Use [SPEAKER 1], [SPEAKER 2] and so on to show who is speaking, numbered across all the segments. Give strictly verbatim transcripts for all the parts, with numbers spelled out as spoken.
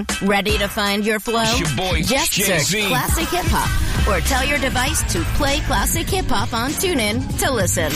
[SPEAKER 1] Ready to find your flow?
[SPEAKER 2] It's your boy,
[SPEAKER 1] Just
[SPEAKER 2] Jay-Z.
[SPEAKER 1] search Classic Hip Hop or tell your device to play Classic Hip Hop on TuneIn to listen.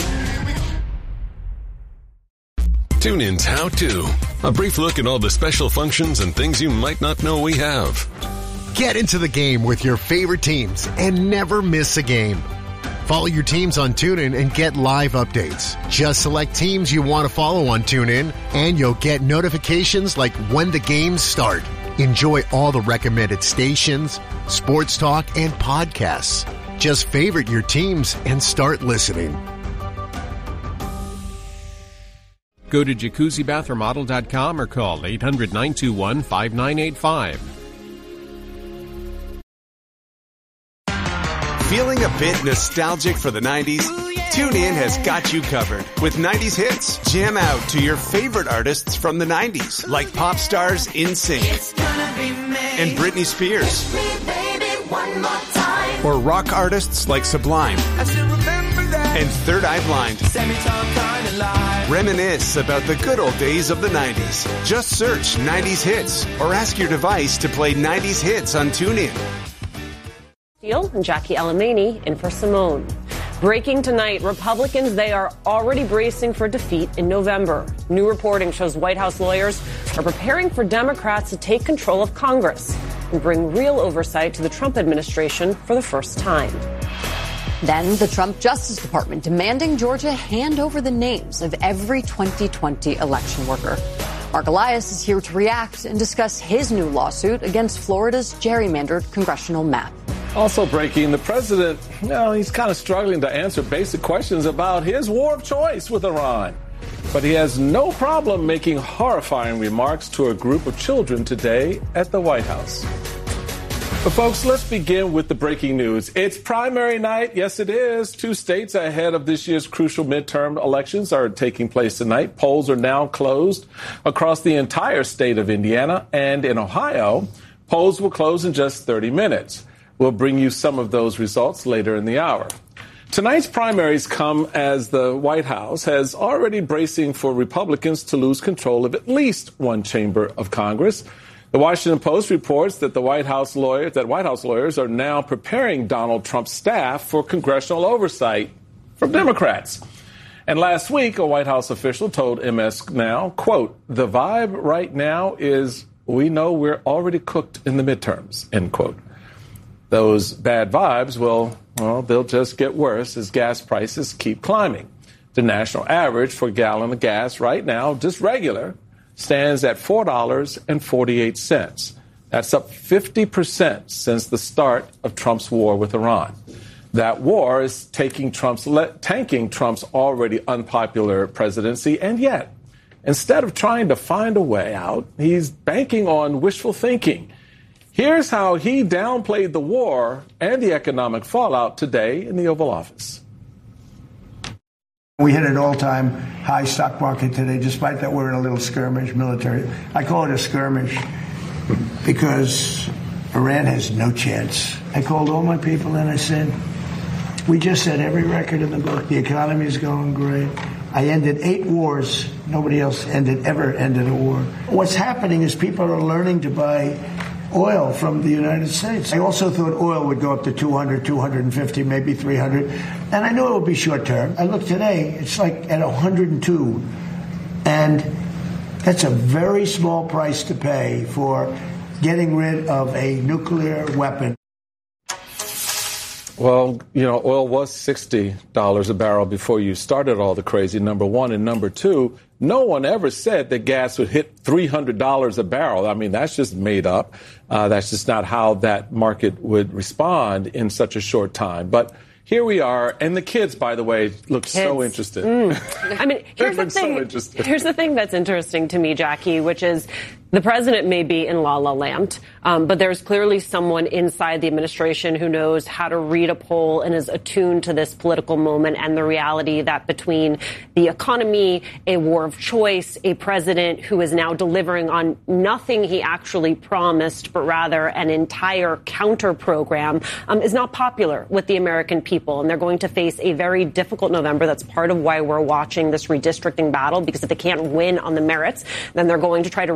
[SPEAKER 3] TuneIn's How To. A brief look at all the special functions and things you might not know we have.
[SPEAKER 4] Get into the game with your favorite teams and never miss a game. Follow your teams on TuneIn and get live updates. Just select teams you want to follow on TuneIn, and you'll get notifications like when the games start. Enjoy all the recommended stations, sports talk, and podcasts. Just favorite your teams and start listening.
[SPEAKER 5] Go to jacuzzi bath remodel dot com or call eight hundred, nine two one, five nine eight five.
[SPEAKER 6] Feeling a bit nostalgic for the nineties? TuneIn has got you covered with nineties hits. Jam out to your favorite artists from the nineties, like pop stars NSYNC and Britney Spears, or rock artists like Sublime and Third Eye Blind. Reminisce about the good old days of the nineties. Just search nineties hits or ask your device to play nineties hits on TuneIn.
[SPEAKER 7] And Jackie Alamany in for Simone. Breaking tonight, Republicans, they are already bracing for defeat in November. New reporting shows White House lawyers are preparing for Democrats to take control of Congress and bring real oversight to the Trump administration for the first time.
[SPEAKER 8] Then the Trump Justice Department demanding Georgia hand over the names of every twenty twenty election worker. Mark Elias is here to react and discuss his new lawsuit against Florida's gerrymandered congressional map.
[SPEAKER 9] Also breaking, the president, you know, he's kind of struggling to answer basic questions about his war of choice with Iran. But he has no problem making horrifying remarks to a group of children today at the White House. But folks, let's begin with the breaking news. It's primary night. Yes, it is. Two states ahead of this year's crucial midterm elections are taking place tonight. Polls are now closed across the entire state of Indiana, and in Ohio, polls will close in just thirty minutes. We'll bring you some of those results later in the hour. Tonight's primaries come as the White House has already bracing for Republicans to lose control of at least one chamber of Congress. The Washington Post reports that the White House lawyers, that White House lawyers are now preparing Donald Trump's staff for congressional oversight from Democrats. And last week, a White House official told M S Now, quote, "The vibe right now is we know we're already cooked in the midterms," end quote. Those bad vibes will, well, they'll just get worse as gas prices keep climbing. The national average for a gallon of gas right now, just regular, stands at four dollars and forty-eight cents. That's up fifty percent since the start of Trump's war with Iran. That war is taking Trump's, tanking Trump's already unpopular presidency, and yet, instead of trying to find a way out, he's banking on wishful thinking. Here's how he downplayed the war and the economic fallout today in the Oval Office.
[SPEAKER 10] We hit an all-time high stock market today, despite that we're in a little skirmish, military. I call it a skirmish because Iran has no chance. I called all my people and I said, we just set every record in the book. The economy is going great. I ended eight wars. Nobody else ended ever ended a war. What's happening is people are learning to buy oil from the United States. I also thought oil would go up to two hundred, two fifty, maybe three hundred. And I knew it would be short term. I look today, it's like at one hundred two. And that's a very small price to pay for getting rid of a nuclear weapon.
[SPEAKER 9] Well, you know, oil was sixty dollars a barrel before you started all the crazy, number one. And number two, no one ever said that gas would hit three hundred dollars a barrel. I mean, that's just made up. Uh, that's just not how that market would respond in such a short time. But here we are. And the kids, by the way, look kids. so interested.
[SPEAKER 7] Mm. I mean, here's the thing. So here's the thing that's interesting to me, Jackie, which is the president may be in la la land, um, but there's clearly someone inside the administration who knows how to read a poll and is attuned to this political moment and the reality that between the economy, a war of choice, a president who is now delivering on nothing he actually promised, but rather an entire counter program, um, is not popular with the American people. And they're going to face a very difficult November. That's part of why we're watching this redistricting battle, because if they can't win on the merits, then they're going to try to rejig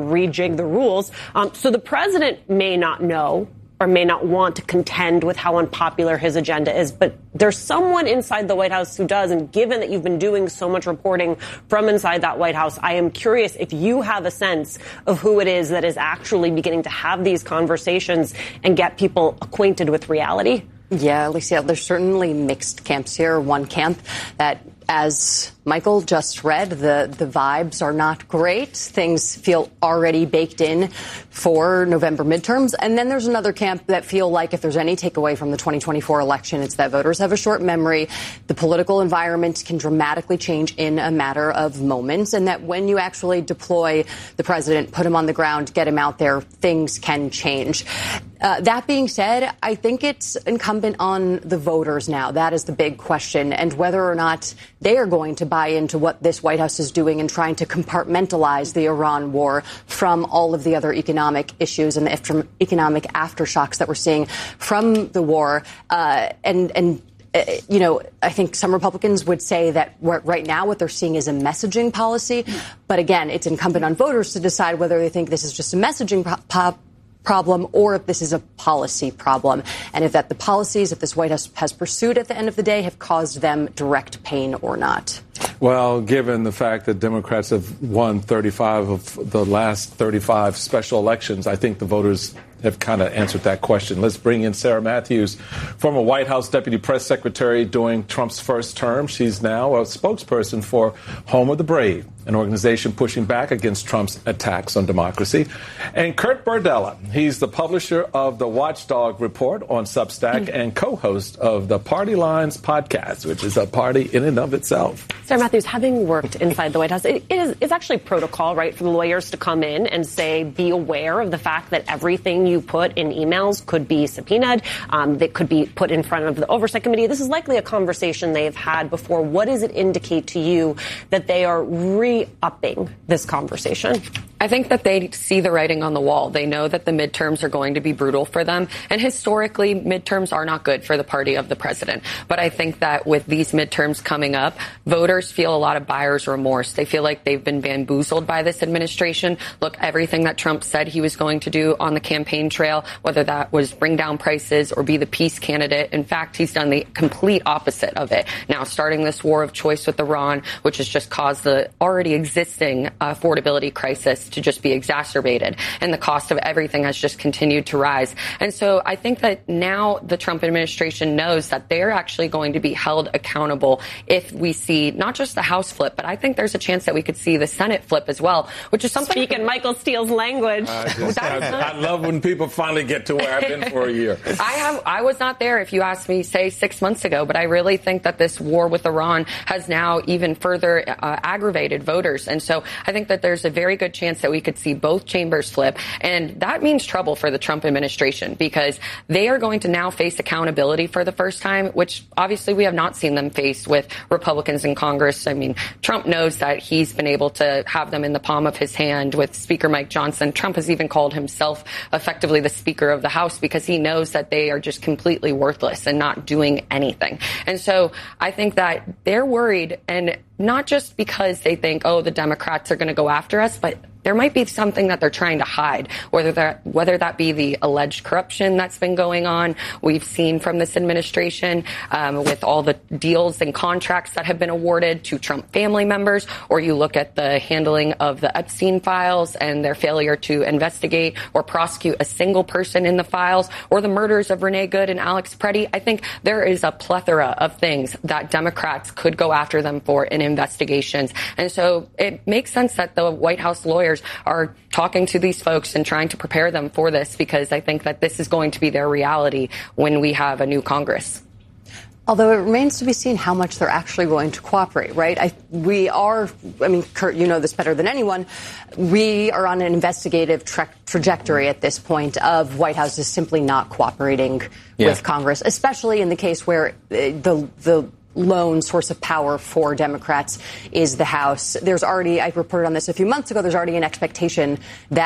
[SPEAKER 7] bending the rules. Um, so the president may not know or may not want to contend with how unpopular his agenda is, but there's someone inside the White House who does. And given that you've been doing so much reporting from inside that White House, I am curious if you have a sense of who it is that is actually beginning to have these conversations and get people acquainted with reality.
[SPEAKER 8] Yeah, Alicia, there's certainly mixed camps here. One camp that, as Michael just read, the, the vibes are not great. Things feel already baked in for November midterms. And then there's another camp that feel like if there's any takeaway from the twenty twenty-four election, it's that voters have a short memory. The political environment can dramatically change in a matter of moments, and that when you actually deploy the president, put him on the ground, get him out there, things can change. Uh, that being said, I think it's incumbent on the voters now. That is the big question, and whether or not they are going to buy into what this White House is doing and trying to compartmentalize the Iran war from all of the other economic issues and the economic aftershocks that we're seeing from the war. Uh, and, and uh, you know, I think some Republicans would say that right now what they're seeing is a messaging policy. But again, it's incumbent on voters to decide whether they think this is just a messaging pro- pop. problem or if this is a policy problem, and if that the policies that this White House has pursued at the end of the day have caused them direct pain or not.
[SPEAKER 9] Well, given the fact that Democrats have won thirty-five of the last thirty-five special elections, I think the voters have kind of answered that question. Let's bring in Sarah Matthews, former White House Deputy Press Secretary during Trump's first term. She's now a spokesperson for Home of the Brave, an organization pushing back against Trump's attacks on democracy. And Kurt Berdella, he's the publisher of the Watchdog Report on Substack mm. and co-host of the Party Lines podcast, which is a party in and of itself.
[SPEAKER 7] Sarah Matthews, having worked inside the White House, it, it is, it's actually protocol, right, for the lawyers to come in and say, be aware of the fact that everything you put in emails could be subpoenaed, um, that could be put in front of the Oversight Committee. This is likely a conversation they've had before. What does it indicate to you that they are re-upping this conversation?
[SPEAKER 2] I think that they see the writing on the wall. They know that the midterms are going to be brutal for them. And historically, midterms are not good for the party of the president. But I think that with these midterms coming up, voters feel a lot of buyer's remorse. They feel like they've been bamboozled by this administration. Look, everything that Trump said he was going to do on the campaign trail, whether that was bring down prices or be the peace candidate. In fact, he's done the complete opposite of it. Now, starting this war of choice with Iran, which has just caused the already existing uh, affordability crisis to just be exacerbated, and the cost of everything has just continued to rise. And so I think that now the Trump administration knows that they're actually going to be held accountable if we see not just the House flip, but I think there's a chance that we could see the Senate flip as well, which is something.
[SPEAKER 7] Speaking Michael Steele's language.
[SPEAKER 9] I, just, I, I love when people finally get to where I've been for a year.
[SPEAKER 2] I have. I was not there, if you asked me, say, six months ago, but I really think that this war with Iran has now even further uh, aggravated voters. And so I think that there's a very good chance that we could see both chambers flip. And that means trouble for the Trump administration, because they are going to now face accountability for the first time, which obviously we have not seen them face with Republicans in Congress. I mean, Trump knows that he's been able to have them in the palm of his hand with Speaker Mike Johnson. Trump has even called himself effectively the Speaker of the House because he knows that they are just completely worthless and not doing anything. And so I think that they're worried, and not just because they think, oh, the Democrats are going to go after us, but there might be something that they're trying to hide, whether that whether that be the alleged corruption that's been going on. We've seen from this administration um, with all the deals and contracts that have been awarded to Trump family members, or you look at the handling of the Epstein files and their failure to investigate or prosecute a single person in the files, or the murders of Renee Good and Alex Preddy. I think there is a plethora of things that Democrats could go after them for in investigations. And so it makes sense that the White House lawyers are talking to these folks and trying to prepare them for this, because I think that this is going to be their reality when we have a new Congress.
[SPEAKER 8] Although it remains to be seen how much they're actually going to cooperate, right? I, we are, I mean, Kurt, you know this better than anyone. We are on an investigative tra- trajectory at this point of White House is simply not cooperating yeah. with Congress, especially in the case where the the lone source of power for Democrats is the House. There's already, I reported on this a few months ago, there's already an expectation that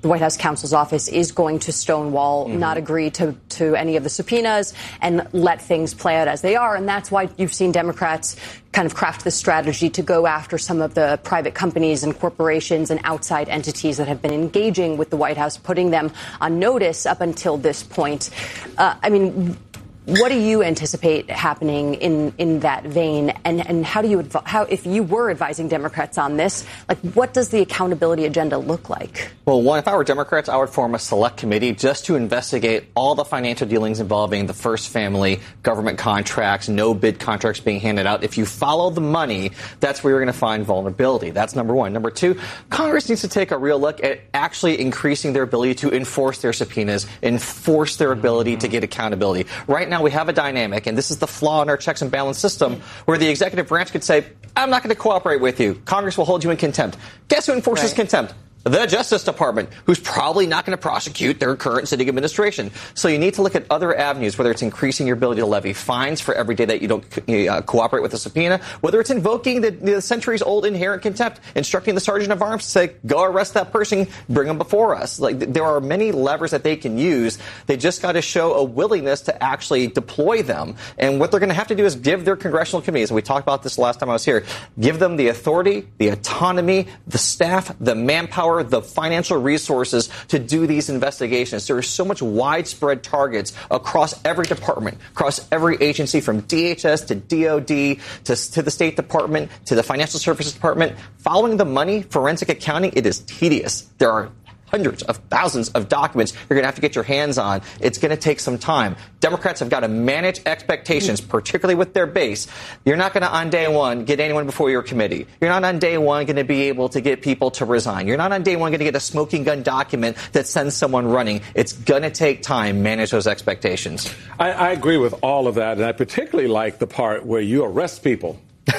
[SPEAKER 8] the White House counsel's office is going to stonewall, mm-hmm. not agree to, to any of the subpoenas, and let things play out as they are. And that's why you've seen Democrats kind of craft this strategy to go after some of the private companies and corporations and outside entities that have been engaging with the White House, putting them on notice up until this point. Uh, I mean, what do you anticipate happening in, in that vein? And, and how do you, adv- how, if you were advising Democrats on this, like, what does the accountability agenda look like?
[SPEAKER 11] Well, one, if I were Democrats, I would form a select committee just to investigate all the financial dealings involving the First Family, government contracts, no bid contracts being handed out. If you follow the money, that's where you're going to find vulnerability. That's number one. Number two, Congress needs to take a real look at actually increasing their ability to enforce their subpoenas, enforce their ability to get accountability. Right now we have a dynamic, and this is the flaw in our checks and balance system, where the executive branch could say, I'm not going to cooperate with you. Congress will hold you in contempt. Guess who enforces right. contempt? The Justice Department, who's probably not going to prosecute their current sitting administration. So you need to look at other avenues, whether it's increasing your ability to levy fines for every day that you don't uh, cooperate with a subpoena, whether it's invoking the, the centuries-old inherent contempt, instructing the sergeant of arms to say, go arrest that person, bring them before us. Like, there are many levers that they can use. They just got to show a willingness to actually deploy them. And what they're going to have to do is give their congressional committees, and we talked about this last time I was here, give them the authority, the autonomy, the staff, the manpower, the financial resources to do these investigations. There are so much widespread targets across every department, across every agency, from D H S to D O D to, to the State Department to the Financial Services Department. Following the money, forensic accounting, it is tedious. There are hundreds of thousands of documents you're going to have to get your hands on. It's going to take some time. Democrats have got to manage expectations, particularly with their base. You're not going to, on day one, get anyone before your committee. You're not on day one going to be able to get people to resign. You're not on day one going to get a smoking gun document that sends someone running. It's going to take time. Manage those expectations.
[SPEAKER 9] I, I agree with all of that, and I particularly like the part where you arrest people.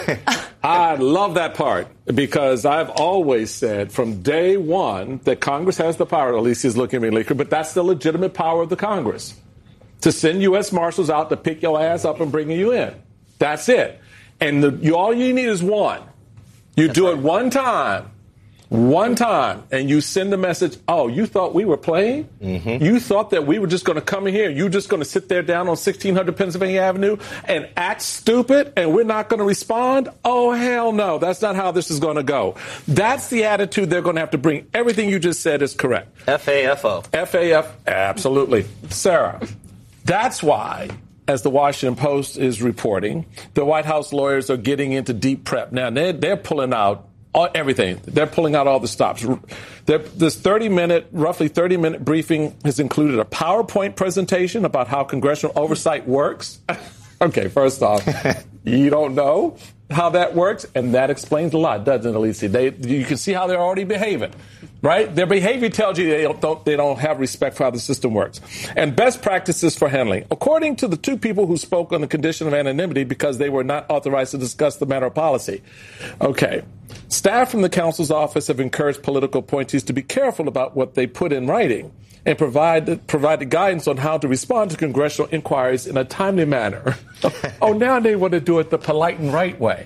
[SPEAKER 9] I love that part, because I've always said from day one that Congress has the power. Alicia's looking at me, Leaker, but that's the legitimate power of the Congress, to send U S Marshals out to pick your ass up and bring you in. That's it. And the, you, all you need is one. You that's do right. it one time, one time, and you send a message, oh, you thought we were playing? Mm-hmm. You thought that we were just going to come in here, you're just going to sit there down on sixteen hundred Pennsylvania Avenue and act stupid, and we're not going to respond? Oh, hell no. That's not how this is going to go. That's the attitude they're going to have to bring. Everything you just said is correct.
[SPEAKER 11] F A F O.
[SPEAKER 9] F A F, absolutely. Sarah, that's why, as the Washington Post is reporting, the White House lawyers are getting into deep prep. Now, they're, they're pulling out all, everything. They're pulling out all the stops. They're, this thirty-minute, roughly thirty-minute briefing has included a PowerPoint presentation about how congressional oversight works. Okay, first off, you don't know how that works, and that explains a lot, doesn't it, Alicia? They, you can see how they're already behaving, right? Their behavior tells you they don't, they don't have respect for how the system works. And best practices for handling. According to the two people who spoke on the condition of anonymity because they were not authorized to discuss the matter of policy. Okay. Staff from the counsel's office have encouraged political appointees to be careful about what they put in writing and provide provided guidance on how to respond to congressional inquiries in a timely manner. Oh, now they want to do it the polite and right way.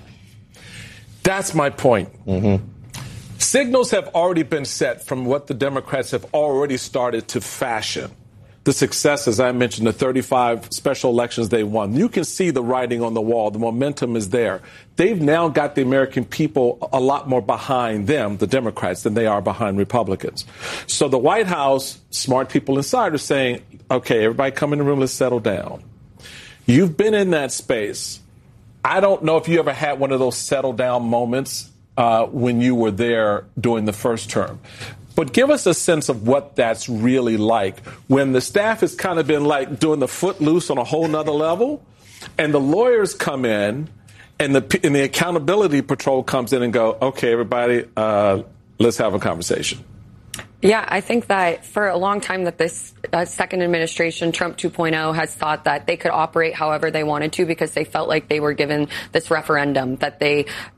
[SPEAKER 9] That's my point. Mm-hmm. Signals have already been set from what the Democrats have already started to fashion. The success, as I mentioned, the thirty-five special elections they won. You can see the writing on the wall. The momentum is there. They've now got the American people a lot more behind them, the Democrats, than they are behind Republicans. So the White House, smart people inside, are saying, okay, everybody come in the room, let's settle down. You've been in that space. I don't know if you ever had one of those settle down moments uh, when you were there during the first term. But give us a sense of what that's really like when the staff has kind of been like doing the footloose on a whole nother level, and the lawyers come in and the and the accountability patrol comes in and go, okay, everybody, uh, let's have a conversation.
[SPEAKER 2] Yeah, I think that for a long time that this uh, second administration, Trump two point oh, has thought that they could operate however they wanted to because they felt like they were given this referendum, that they were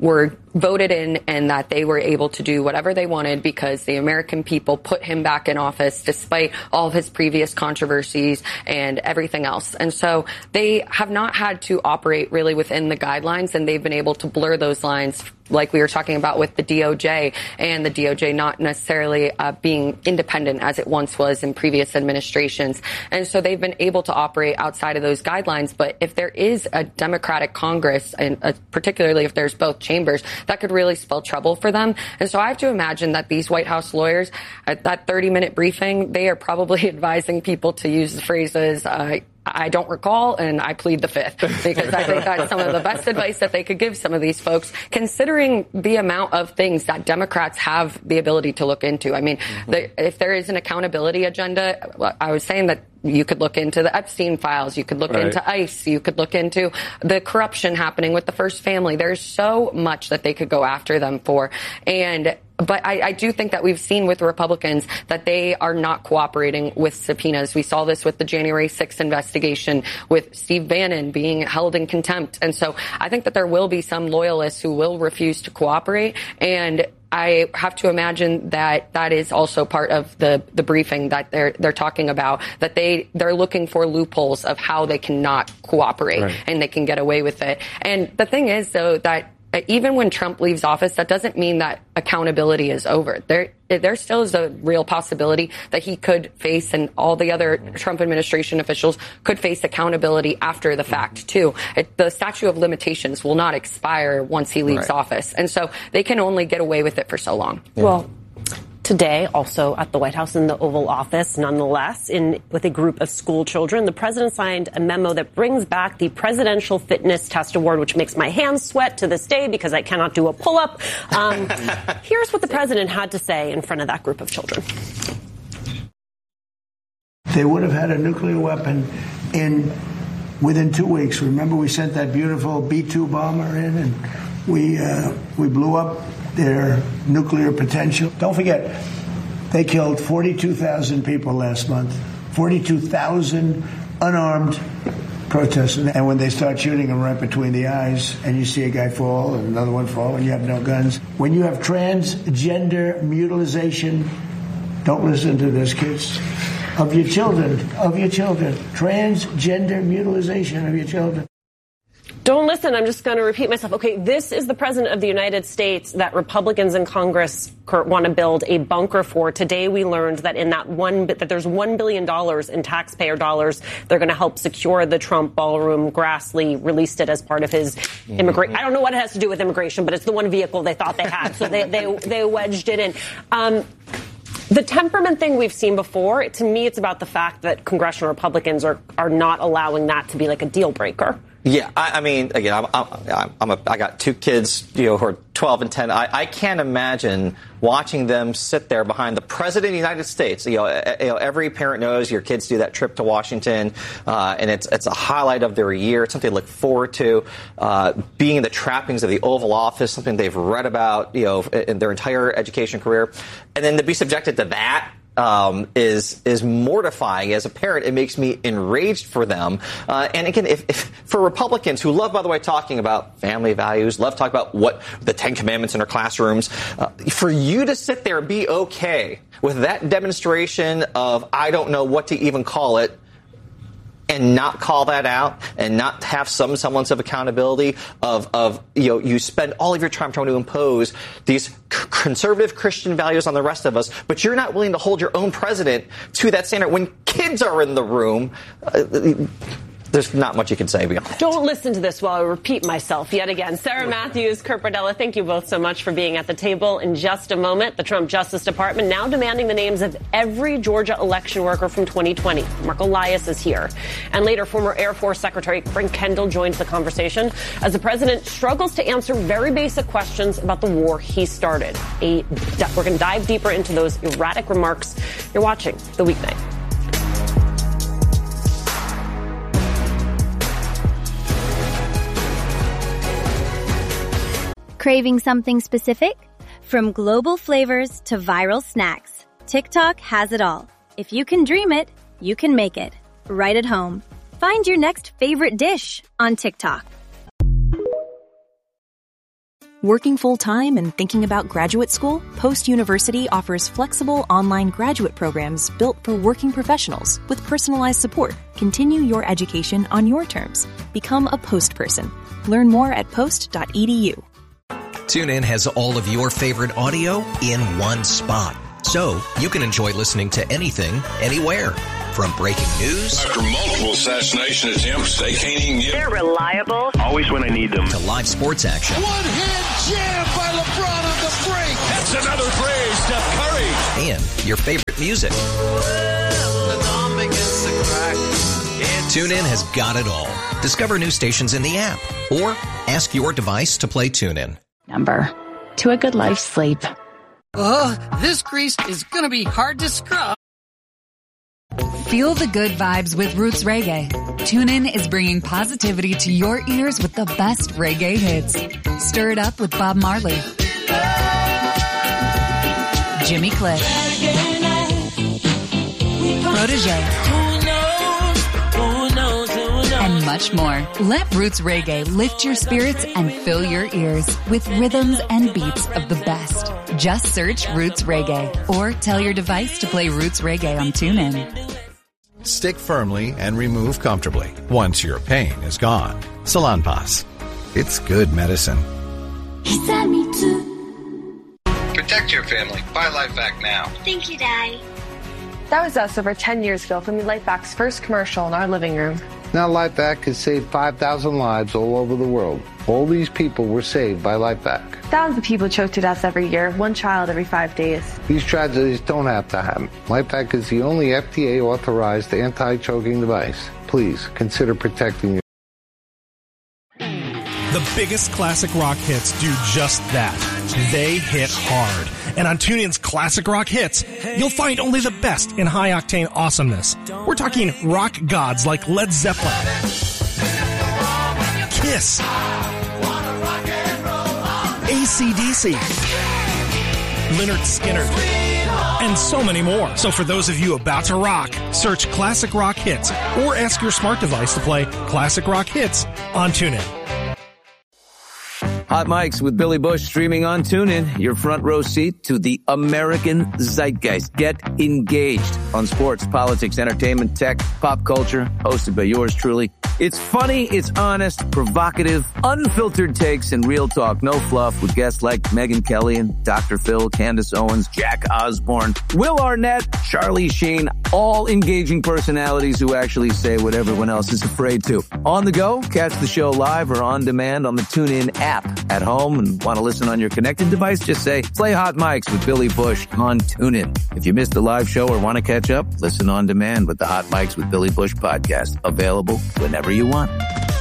[SPEAKER 2] voted in and that they were able to do whatever they wanted because the American people put him back in office despite all of his previous controversies and everything else. And so they have not had to operate really within the guidelines, and they've been able to blur those lines, like we were talking about with the D O J, and the D O J not necessarily uh, being independent as it once was in previous administrations. And so they've been able to operate outside of those guidelines. But if there is a Democratic Congress, and uh, particularly if there's both chambers, that could really spell trouble for them. And so I have to imagine that these White House lawyers, at that thirty minute briefing, they are probably advising people to use the phrases, uh, I don't recall, and I plead the fifth, because I think that's some of the best advice that they could give some of these folks, considering the amount of things that Democrats have the ability to look into. I mean, mm-hmm. the, if there is an accountability agenda, I was saying that you could look into the Epstein files, you could look right. into ICE, you could look into the corruption happening with the first family. There's so much that they could go after them for. And But I, I do think that we've seen with Republicans that they are not cooperating with subpoenas. We saw this with the January sixth investigation, with Steve Bannon being held in contempt. And so I think that there will be some loyalists who will refuse to cooperate. And I have to imagine that that is also part of the, the briefing that they're they're talking about, that they, they're looking for loopholes of how they cannot cooperate right. and they can get away with it. And the thing is, though, that even when Trump leaves office, that doesn't mean that accountability is over. There, there still is a real possibility that he could face, and all the other Trump administration officials could face accountability after the fact, too. It, the statute of limitations will not expire once he leaves right. office. And so they can only get away with it for so long.
[SPEAKER 7] Yeah. Well, today, also at the White House in the Oval Office, nonetheless, in with a group of school children, the president signed a memo that brings back the Presidential Fitness Test Award, which makes my hands sweat to this day because I cannot do a pull-up. Um, here's what the president had to say in front of that group of children.
[SPEAKER 10] They would have had a nuclear weapon in within two weeks. Remember, we sent that beautiful B two bomber in, and we uh, we blew up their nuclear potential. Don't forget, they killed forty-two thousand people last month, forty-two thousand unarmed protesters. And when they start shooting them right between the eyes, and you see a guy fall and another one fall, and you have no guns. When you have transgender mutilization, don't listen to this, kids, of your children, of your children, transgender mutilization of your children.
[SPEAKER 7] Don't listen. I'm just going to repeat myself. Okay, this is the president of the United States that Republicans in Congress want to build a bunker for. Today, we learned that in that one that there's one billion dollars in taxpayer dollars. They're going to help secure the Trump ballroom. Grassley released it as part of his immigration. I don't know what it has to do with immigration, but it's the one vehicle they thought they had, so they they they wedged it in. Um, The temperament thing we've seen before, to me, it's about the fact that congressional Republicans are, are not allowing that to be like a deal breaker.
[SPEAKER 11] Yeah, I, I mean, again, I'm, I'm, I'm a, I got two kids, you know, who are twelve and ten. I, I can't imagine watching them sit there behind the president of the United States. You know, you know, every parent knows your kids do that trip to Washington, uh, and it's it's a highlight of their year. It's something to look forward to. Uh, being in the trappings of the Oval Office, something they've read about, you know, in their entire education career, and then to be subjected to that. Um, is is mortifying. As a parent, it makes me enraged for them. Uh, and again, if, if for Republicans who love, by the way, talking about family values, love talking about what the Ten Commandments in our classrooms, uh, for you to sit there and be okay with that demonstration of I don't know what to even call it, and not call that out, and not have some semblance of accountability of, of, you know, you spend all of your time trying to impose these c- conservative Christian values on the rest of us, but you're not willing to hold your own president to that standard when kids are in the room. Uh, There's not much you can say beyond that.
[SPEAKER 7] Don't listen to this while I repeat myself yet again. Sarah Matthews, Kurt Bardella, thank you both so much for being at the table. In just a moment, the Trump Justice Department now demanding the names of every Georgia election worker from twenty twenty. Mark Elias is here. And later, former Air Force Secretary Frank Kendall joins the conversation as the president struggles to answer very basic questions about the war he started. A, we're going to dive deeper into those erratic remarks. You're watching The Weeknight.
[SPEAKER 12] Craving something specific? From global flavors to viral snacks, TikTok has it all. If you can dream it, you can make it. Right at home. Find your next favorite dish on TikTok.
[SPEAKER 13] Working full-time and thinking about graduate school? Post University offers flexible online graduate programs built for working professionals with personalized support. Continue your education on your terms. Become a Post person. Learn more at post dot e d u.
[SPEAKER 14] TuneIn has all of your favorite audio in one spot, so you can enjoy listening to anything, anywhere. From breaking news
[SPEAKER 15] after multiple assassination attempts, they can't even get.
[SPEAKER 16] They're reliable.
[SPEAKER 15] Always when I need them.
[SPEAKER 14] To live sports action.
[SPEAKER 17] One hand jam by LeBron on the break.
[SPEAKER 15] That's another three, Steph Curry.
[SPEAKER 14] And your favorite music. TuneIn has got it all. Discover new stations in the app or ask your device to play TuneIn.
[SPEAKER 18] Number to a good life's sleep.
[SPEAKER 19] Oh, this grease is going to be hard to scrub.
[SPEAKER 20] Feel the good vibes with Roots Reggae. TuneIn is bringing positivity to your ears with the best reggae hits. Stir it up with Bob Marley, Jimmy Cliff, Protege, and much more. Let Roots Reggae lift your spirits and fill your ears with rhythms and beats of the best. Just search Roots Reggae or tell your device to play Roots Reggae on TuneIn.
[SPEAKER 21] Stick firmly and remove comfortably once your pain is gone. Salonpas. It's good medicine.
[SPEAKER 22] He said me too.
[SPEAKER 23] Protect your family. Buy LifeVac now.
[SPEAKER 22] Thank you, Daddy.
[SPEAKER 24] That was us over ten years ago, filming LifeVac's first commercial in our living room.
[SPEAKER 25] Now LifeVac has saved five thousand lives all over the world. All these people were saved by LifeVac.
[SPEAKER 24] Thousands of people choke to death every year, one child every five days.
[SPEAKER 25] These tragedies don't have to happen. LifeVac is the only F D A-authorized anti-choking device. Please consider protecting your...
[SPEAKER 26] The biggest classic rock hits do just that. They hit hard. And on TuneIn's Classic Rock Hits, you'll find only the best in high-octane awesomeness. We're talking rock gods like Led Zeppelin, Kiss, A C D C, Lynyrd Skynyrd, and so many more. So for those of you about to rock, search Classic Rock Hits or ask your smart device to play Classic Rock Hits on TuneIn.
[SPEAKER 27] Hot Mics with Billy Bush streaming on TuneIn. Your front row seat to the American zeitgeist. Get engaged on sports, politics, entertainment, tech, pop culture. Hosted by yours truly. It's funny, it's honest, provocative, unfiltered takes, and real talk. No fluff with guests like Megyn Kelly and Doctor Phil, Candace Owens, Jack Osborne, Will Arnett, Charlie Sheen. All engaging personalities who actually say what everyone else is afraid to. On the go, catch the show live or on demand on the TuneIn app. At home and want to listen on your connected device, just say, play Hot Mics with Billy Bush on TuneIn. If you missed a live show or want to catch up, listen on demand with the Hot Mics with Billy Bush podcast. Available whenever you want.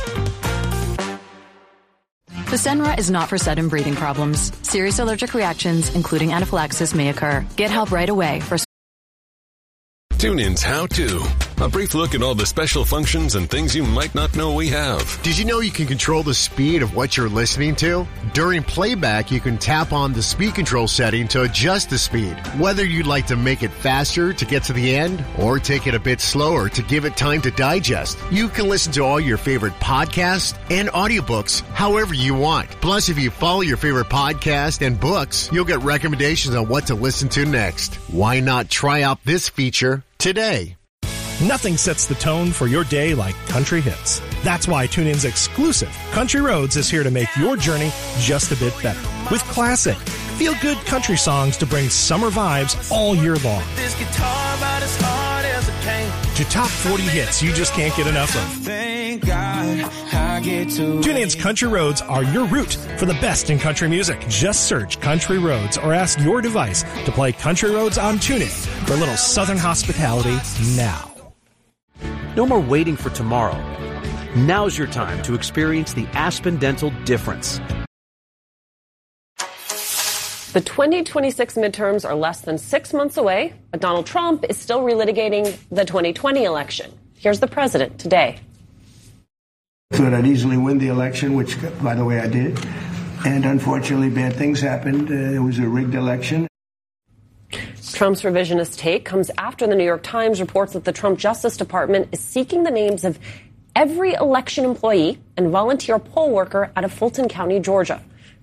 [SPEAKER 18] Fasenra is not for sudden breathing problems. Serious allergic reactions, including anaphylaxis, may occur. Get help right away. For
[SPEAKER 3] TuneIn's How To. A brief look at all the special functions and things you might not know we have.
[SPEAKER 4] Did you know you can control the speed of what you're listening to? During playback, you can tap on the speed control setting to adjust the speed. Whether you'd like to make it faster to get to the end or take it a bit slower to give it time to digest, you can listen to all your favorite podcasts and audiobooks however you want. Plus, if you follow your favorite podcast and books, you'll get recommendations on what to listen to next. Why not try out this feature today?
[SPEAKER 26] Nothing sets the tone for your day like country hits. That's why TuneIn's exclusive Country Roads is here to make your journey just a bit better. With classic, feel-good country songs to bring summer vibes all year long. This guitar about as hard as it came. To top forty hits you just can't get enough of. Thank God I get to TuneIn's Country Roads are your route for the best in country music. Just search Country Roads or ask your device to play Country Roads on TuneIn for a little southern hospitality now.
[SPEAKER 28] No more waiting for tomorrow. Now's your time to experience the Aspen Dental difference.
[SPEAKER 7] The twenty twenty-six midterms are less than six months away, but Donald Trump is still relitigating the twenty twenty election. Here's the president today.
[SPEAKER 10] I thought I'd easily win the election, which, by the way, I did. And unfortunately, bad things happened. Uh, it was a rigged election.
[SPEAKER 7] Trump's revisionist take comes after the New York Times reports that the Trump Justice Department is seeking the names of every election employee and volunteer poll worker out of Fulton County, Georgia.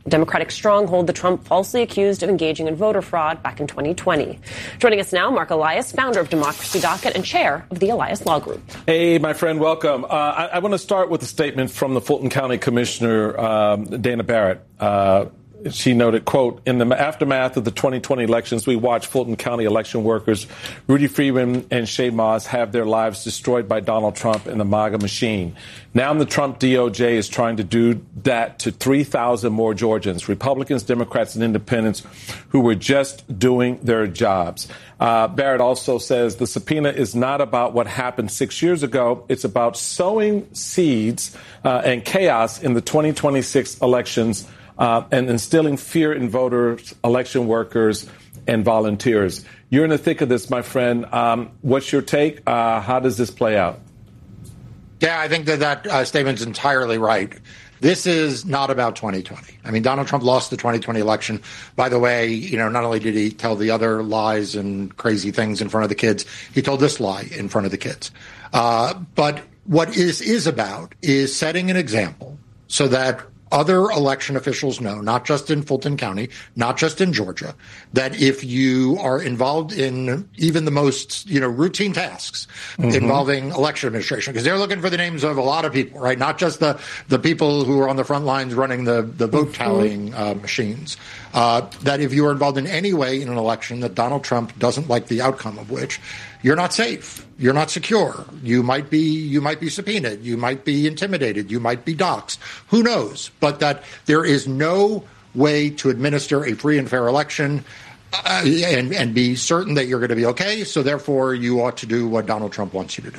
[SPEAKER 7] Democratic stronghold the Trump falsely accused of engaging in voter fraud back in twenty twenty. Joining us now, Mark Elias, founder of Democracy Docket and chair of the Elias Law Group.
[SPEAKER 1] Hey, my friend, welcome. Uh, I, I want to start with a statement from the Fulton County Commissioner, um, Dana Barrett. Uh, She noted, quote, in the aftermath of the twenty twenty elections, we watched Fulton County election workers Rudy Freeman and Shay Moss have their lives destroyed by Donald Trump and the MAGA machine. Now the Trump D O J is trying to do that to three thousand more Georgians, Republicans, Democrats, and independents who were just doing their jobs. Uh, Barrett also says the subpoena is not about what happened six years ago. It's about sowing seeds uh, and chaos in the twenty twenty-six elections. Uh, and instilling fear in voters, election workers, and volunteers. You're in the thick of this, my friend. Um, what's your take? Uh, how does this play out?
[SPEAKER 2] Yeah, I think that that uh, statement's entirely right. This is not about twenty twenty. I mean, Donald Trump lost the twenty twenty election. By the way, you know, not only did he tell the other lies and crazy things in front of the kids, he told this lie in front of the kids. Uh, but what this is about is setting an example so that other election officials know, not just in Fulton County, not just in Georgia, that if you are involved in even the most, you know, routine tasks mm-hmm. involving election administration, because they're looking for the names of a lot of people, right? Not just the, the people who are on the front lines running the, the vote tallying uh, machines. Uh, that if you are involved in any way in an election that Donald Trump doesn't like the outcome of which, you're not safe. You're not secure. You might be you might be subpoenaed. You might be intimidated. You might be doxxed. Who knows? But that there is no way to administer a free and fair election uh, and, and be certain that you're going to be okay. So therefore, you ought to do what Donald Trump wants you to do.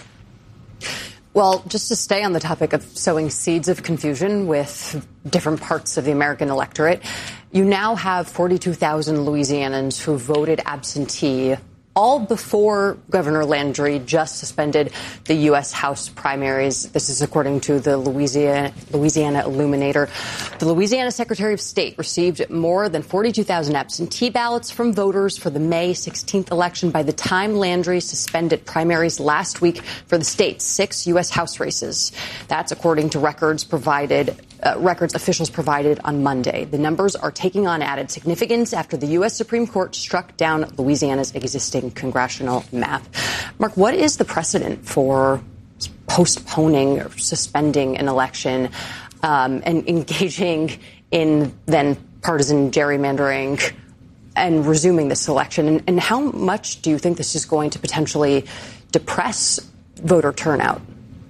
[SPEAKER 5] Well, just to stay on the topic of sowing seeds of confusion with different parts of the American electorate, you now have forty-two thousand Louisianans who voted absentee all before Governor Landry just suspended the U S House primaries. This is according to the Louisiana, Louisiana Illuminator. The Louisiana Secretary of State received more than forty-two thousand absentee ballots from voters for the May sixteenth election by the time Landry suspended primaries last week for the state's six U S House races. That's according to records provided Uh, records officials provided on Monday. The numbers are taking on added significance after the U S Supreme Court struck down Louisiana's existing congressional map. Mark, what is the precedent for postponing or suspending an election um, and engaging in then partisan gerrymandering and resuming this election? And, and how much do you think this is going to potentially depress voter turnout?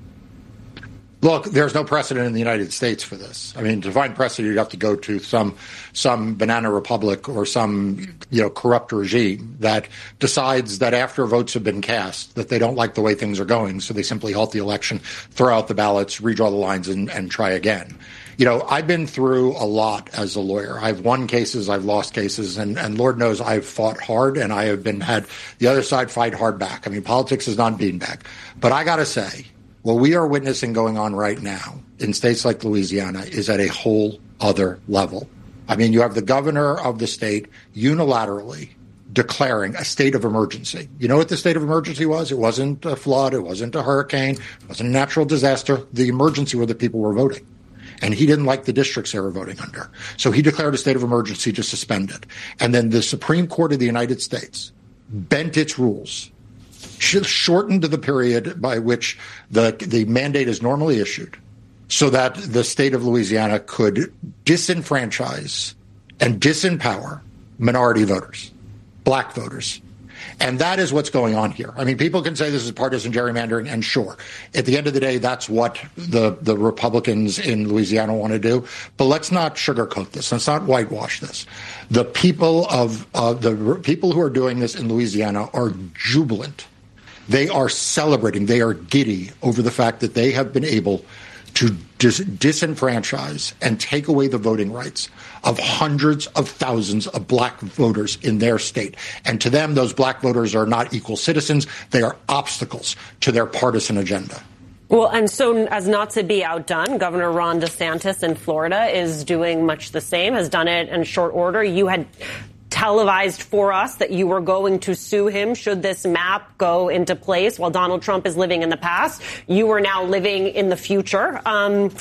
[SPEAKER 2] Look, there's no precedent in the United States for this. I mean, to find precedent, you'd have to go to some some banana republic or some, you know, corrupt regime that decides that after votes have been cast, that they don't like the way things are going, so they simply halt the election, throw out the ballots, redraw the lines, and, and try again. You know, I've been through a lot as a lawyer. I've won cases, I've lost cases, and, and Lord knows I've fought hard, and I have been had the other side fight hard back. I mean, politics is not beanbag. But I got to say, what we are witnessing going on right now in states like Louisiana is at a whole other level. I mean, you have the governor of the state unilaterally declaring a state of emergency. You know what the state of emergency was? It wasn't a flood. It wasn't a hurricane. It wasn't a natural disaster. The emergency were the people were voting. And he didn't like the districts they were voting under. So he declared a state of emergency to suspend it. And then the Supreme Court of the United States bent its rules, shortened the period by which the the mandate is normally issued so that the state of Louisiana could disenfranchise and disempower minority voters, black voters. And that is what's going on here. I mean, people can say this is partisan gerrymandering, and sure, at the end of the day, that's what the, the Republicans in Louisiana want to do. But let's not sugarcoat this. Let's not whitewash this. The people of uh, the people who are doing this in Louisiana are jubilant. They are celebrating. They are giddy over the fact that they have been able to dis- disenfranchise and take away the voting rights of hundreds of thousands of black voters in their state. And to them, those black voters are not equal citizens. They are obstacles to their partisan agenda.
[SPEAKER 7] Well, and so as not to be outdone, Governor Ron DeSantis in Florida is doing much the same, has done it in short order. You had televised for us that you were going to sue him should this map go into place while Donald Trump is living in the past. You are now living in the future. Um,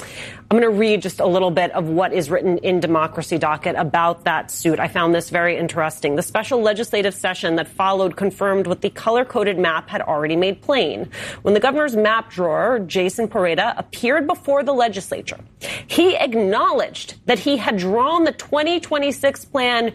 [SPEAKER 7] I'm going to read just a little bit of what is written in Democracy Docket about that suit. I found this very interesting. The special legislative session that followed confirmed what the color-coded map had already made plain. When the governor's map drawer, Jason Pareda, appeared before the legislature, he acknowledged that he had drawn the twenty twenty-six plan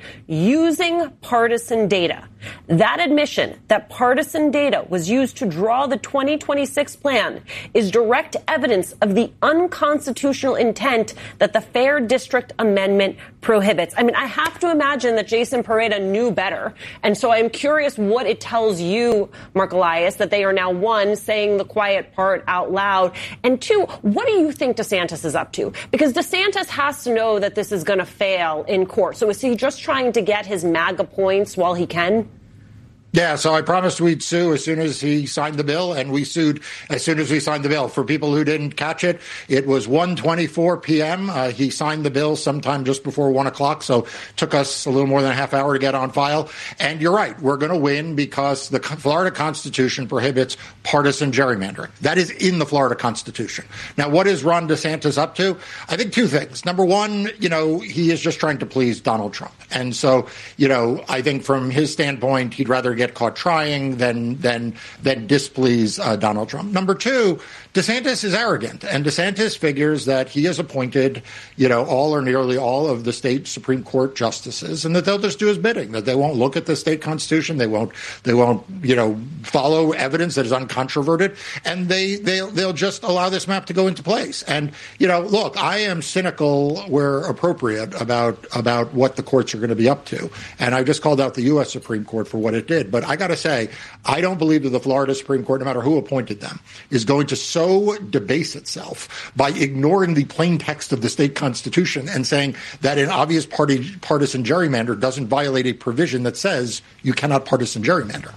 [SPEAKER 7] using partisan data. That admission that partisan data was used to draw the twenty twenty-six plan is direct evidence of the unconstitutional intent that the Fair District Amendment prohibits. I mean, I have to imagine that Jason Pareda knew better. And so I'm curious what it tells you, Mark Elias, that they are now, one, saying the quiet part out loud, and two, what do you think DeSantis is up to? Because DeSantis has to know that this is going to fail in court. So is he just trying to get his MAGA points while he can?
[SPEAKER 2] Yeah, so I promised we'd sue as soon as he signed the bill, and we sued as soon as we signed the bill. For people who didn't catch it, it was one twenty-four p.m. Uh, he signed the bill sometime just before one o'clock, so it took us a little more than a half hour to get on file. And you're right, we're going to win because the Florida Constitution prohibits partisan gerrymandering. That is in the Florida Constitution. Now, what is Ron DeSantis up to? I think two things. Number one, you know, he is just trying to please Donald Trump. And so, you know, I think from his standpoint, he'd rather get caught trying than than than displease uh, Donald Trump. Number two, DeSantis is arrogant, and DeSantis figures that he has appointed, you know, all or nearly all of the state Supreme Court justices, and that they'll just do his bidding. That they won't look at the state constitution, they won't they won't you know follow evidence that is uncontroverted, and they they they'll just allow this map to go into place. And you know, look, I am cynical where appropriate about about what the courts are going to be up to, and I just called out the U S Supreme Court for what it did. But I got to say, I don't believe that the Florida Supreme Court, no matter who appointed them, is going to so debase itself by ignoring the plain text of the state constitution and saying that an obvious party partisan gerrymander doesn't violate a provision that says you cannot partisan gerrymander.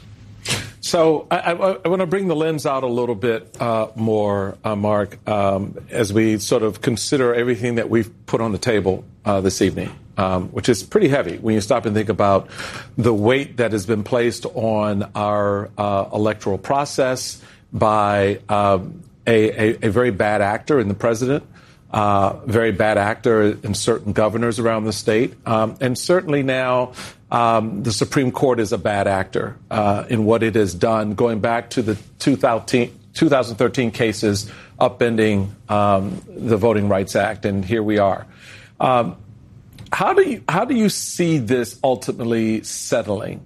[SPEAKER 1] So I, I, I want to bring the lens out a little bit uh, more, uh, Mark, um, as we sort of consider everything that we've put on the table uh, this evening, um, which is pretty heavy when you stop and think about the weight that has been placed on our uh, electoral process by um, a, a, a very bad actor in the president, uh, very bad actor in certain governors around the state, um, and certainly now Um, the Supreme Court is a bad actor uh, in what it has done, going back to the two thousand thirteen cases upending um, the Voting Rights Act, and here we are. Um, how do you how do you see this ultimately settling?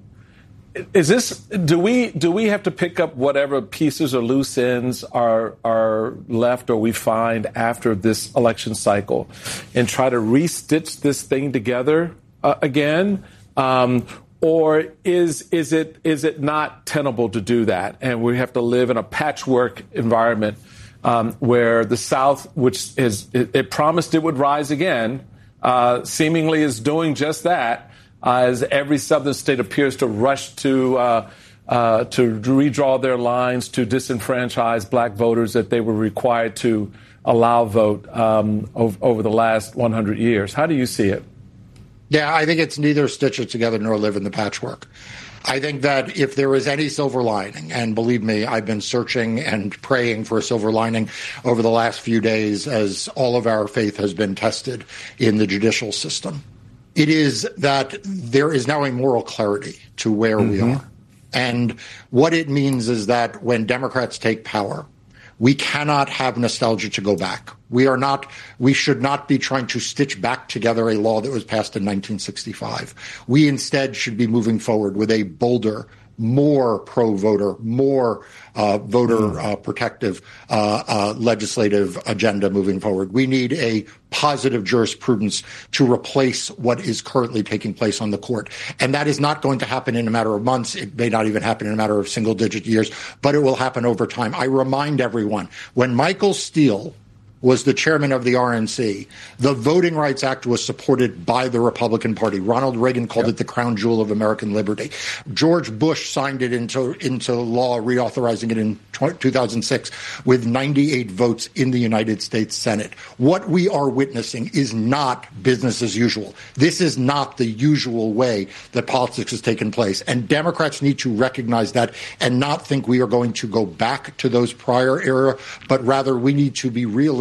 [SPEAKER 1] Is this do we do we have to pick up whatever pieces or loose ends are are left or we find after this election cycle, and try to restitch this thing together uh, again? Um, or is is it is it not tenable to do that, and we have to live in a patchwork environment um, where the South, which is it, it promised it would rise again, uh, seemingly is doing just that, uh, as every southern state appears to rush to uh, uh, to redraw their lines to disenfranchise black voters that they were required to allow vote um, over, over the last one hundred years. How do you see it?
[SPEAKER 2] Yeah, I think it's neither stitch it together nor live in the patchwork. I think that if there is any silver lining, and believe me, I've been searching and praying for a silver lining over the last few days as all of our faith has been tested in the judicial system, it is that there is now a moral clarity to where mm-hmm. we are. And what it means is that when Democrats take power, we cannot have nostalgia to go back. We are not, we should not be trying to stitch back together a law that was passed in nineteen sixty-five. We instead should be moving forward with a bolder, more pro-voter, more uh, voter uh, protective uh, uh, legislative agenda moving forward. We need a positive jurisprudence to replace what is currently taking place on the court. And that is not going to happen in a matter of months. It may not even happen in a matter of single-digit years, but it will happen over time. I remind everyone, when Michael Steele was the chairman of the R N C, the Voting Rights Act was supported by the Republican Party. Ronald Reagan called yep. it the crown jewel of American liberty. George Bush signed it into into law, reauthorizing it in two thousand six with ninety-eight votes in the United States Senate. What we are witnessing is not business as usual. This is not the usual way that politics has taken place. And Democrats need to recognize that and not think we are going to go back to those prior era, but rather we need to be realistic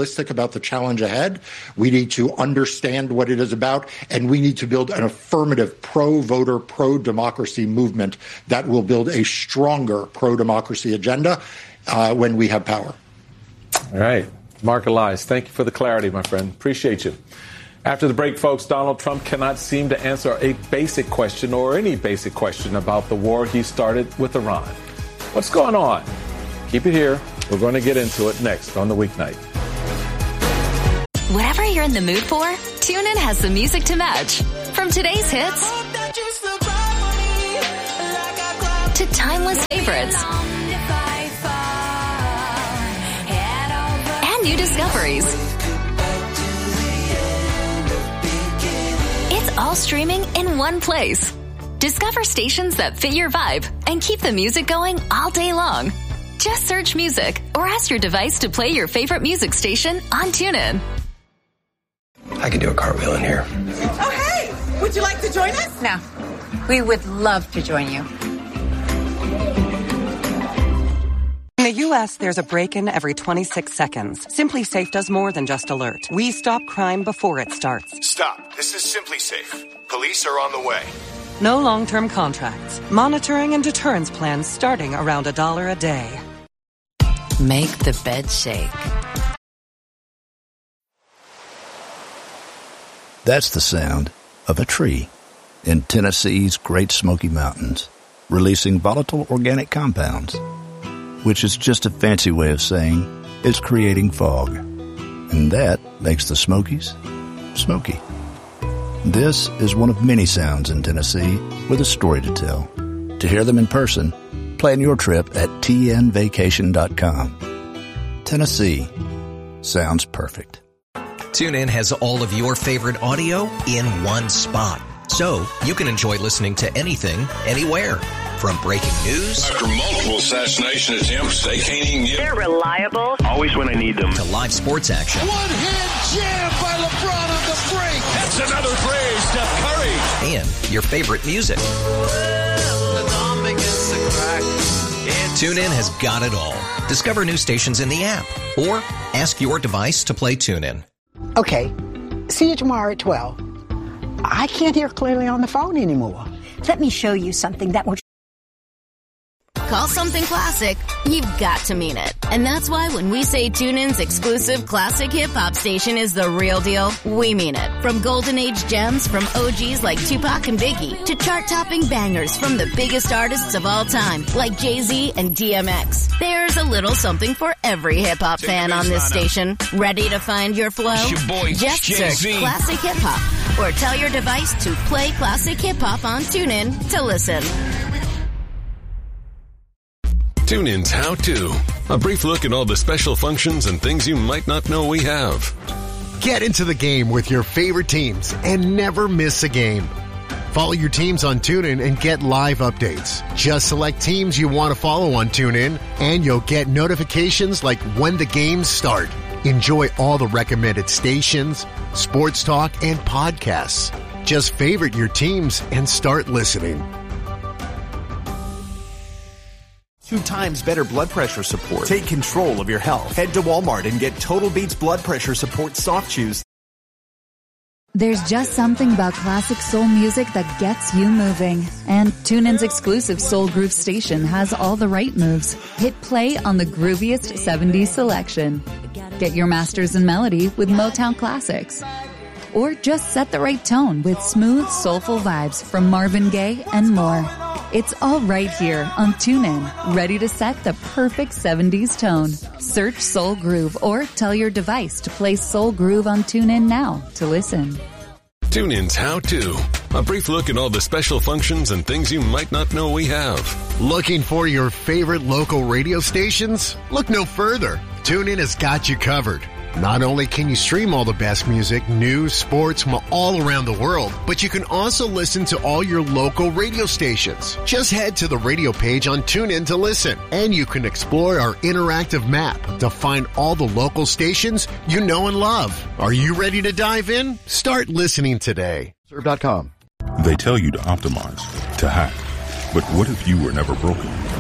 [SPEAKER 2] realistic about the challenge ahead. We need to understand what it is about, and we need to build an affirmative pro-voter, pro-democracy movement that will build a stronger pro-democracy agenda uh, when we have power.
[SPEAKER 1] All right. Mark Elias, thank you for the clarity, my friend. Appreciate you. After the break, folks, Donald Trump cannot seem to answer a basic question or any basic question about the war he started with Iran. What's going on? Keep it here. We're going to get into it next on The Weeknight.
[SPEAKER 18] Whatever you're in the mood for, TuneIn has the music to match. From today's hits to timeless favorites and new discoveries. It's all streaming in one place. Discover stations that fit your vibe and keep the music going all day long. Just search music or ask your device to play your favorite music station on TuneIn.
[SPEAKER 6] I could do a cartwheel in here.
[SPEAKER 8] Oh, hey! Would you like to join us?
[SPEAKER 9] No. We would love to join you.
[SPEAKER 11] In the U S, there's a break-in every twenty-six seconds. SimpliSafe does more than just alert. We stop crime before it starts.
[SPEAKER 12] Stop. This is SimpliSafe. Police are on the way.
[SPEAKER 11] No long-term contracts. Monitoring and deterrence plans starting around a dollar a day.
[SPEAKER 13] Make the bed shake.
[SPEAKER 16] That's the sound of a tree in Tennessee's Great Smoky Mountains, releasing volatile organic compounds, which is just a fancy way of saying it's creating fog. And that makes the Smokies smoky. This is one of many sounds in Tennessee with a story to tell. To hear them in person, plan your trip at T N vacation dot com. Tennessee sounds perfect.
[SPEAKER 14] TuneIn has all of your favorite audio in one spot, so you can enjoy listening to anything, anywhere. From breaking news
[SPEAKER 15] after multiple assassination attempts, they can't even get.
[SPEAKER 17] They're reliable.
[SPEAKER 15] Always when I need them.
[SPEAKER 14] To live sports action.
[SPEAKER 29] One hand jam by LeBron on the break.
[SPEAKER 15] That's another phrase, Steph Curry.
[SPEAKER 14] And your favorite music. TuneIn has got it all. Discover new stations in the app or ask your device to play TuneIn.
[SPEAKER 30] Okay, see you tomorrow at twelve. I can't hear clearly on the phone anymore.
[SPEAKER 31] Let me show you something that will...
[SPEAKER 32] Call something classic, you've got to mean it. And that's why when we say TuneIn's exclusive classic hip-hop station is the real deal, we mean it. From golden age gems from O Gs like Tupac and Biggie to chart-topping bangers from the biggest artists of all time like Jay-Z and D M X. There's a little something for every hip-hop fan on this station. Ready to find your flow?
[SPEAKER 15] Your boy,
[SPEAKER 32] Just
[SPEAKER 15] Jay-Z.
[SPEAKER 32] search Classic Hip-Hop or tell your device to play Classic Hip-Hop on TuneIn to listen.
[SPEAKER 3] TuneIn's How To. A brief look at all the special functions and things you might not know we have.
[SPEAKER 4] Get into the game with your favorite teams and never miss a game. Follow your teams on TuneIn and get live updates. Just select teams you want to follow on TuneIn, and you'll get notifications like when the games start. Enjoy all the recommended stations, sports talk, and podcasts. Just favorite your teams and start listening.
[SPEAKER 28] Two times better blood pressure support. Take control of your health. Head to Walmart and get Total Beats Blood Pressure Support Soft Chews.
[SPEAKER 20] There's just something about classic soul music that gets you moving. And TuneIn's exclusive Soul Groove station has all the right moves. Hit play on the grooviest seventies selection. Get your masters in melody with Motown Classics. Or just set the right tone with smooth, soulful vibes from Marvin Gaye and more. It's all right here on TuneIn, ready to set the perfect seventies tone. Search Soul Groove or tell your device to play Soul Groove on TuneIn now to listen.
[SPEAKER 3] TuneIn's How To. A brief look at all the special functions and things you might not know we have.
[SPEAKER 4] Looking for your favorite local radio stations? Look no further. TuneIn has got you covered. Not only can you stream all the best music, news, sports from all around the world, but you can also listen to all your local radio stations. Just head to the radio page on TuneIn to listen, and you can explore our interactive map to find all the local stations you know and love. Are you ready to dive in? Start listening today.
[SPEAKER 33] Serve dot com. They tell you to optimize, to hack. But what if you were never broken?